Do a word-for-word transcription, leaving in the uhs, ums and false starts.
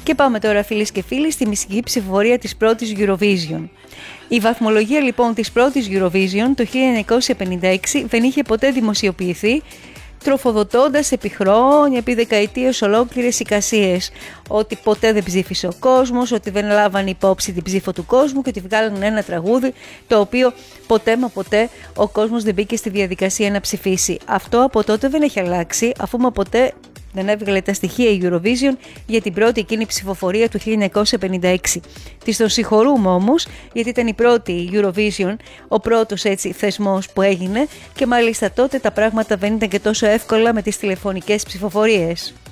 Και πάμε τώρα, φίλες και φίλοι, στη μυστική ψηφοφορία της πρώτης Eurovision. Η βαθμολογία λοιπόν της πρώτης Eurovision το χίλια εννιακόσια πενήντα έξι δεν είχε ποτέ δημοσιοποιηθεί, τροφοδοτώντας επί χρόνια, επί δεκαετίες ολόκληρες εικασίες ότι ποτέ δεν ψήφισε ο κόσμος, ότι δεν λάβανε υπόψη την ψήφο του κόσμου και ότι βγάλανε ένα τραγούδι το οποίο ποτέ μα ποτέ ο κόσμος δεν μπήκε στη διαδικασία να ψηφίσει. Αυτό από τότε δεν έχει αλλάξει, αφού μα ποτέ δεν έβγαλε τα στοιχεία η Eurovision για την πρώτη εκείνη ψηφοφορία του χίλια εννιακόσια πενήντα έξι. Της τον συγχωρούμε όμως, γιατί ήταν η πρώτη Eurovision, ο πρώτος έτσι θεσμός που έγινε και μάλιστα τότε τα πράγματα δεν ήταν και τόσο εύκολα με τις τηλεφωνικές ψηφοφορίες.